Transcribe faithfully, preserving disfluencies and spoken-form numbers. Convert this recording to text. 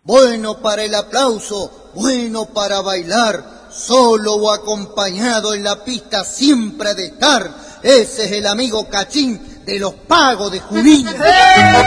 Bueno para el aplauso, bueno para bailar, solo o acompañado en la pista siempre de estar. Ese es el amigo Cachín de los Pagos de Junín.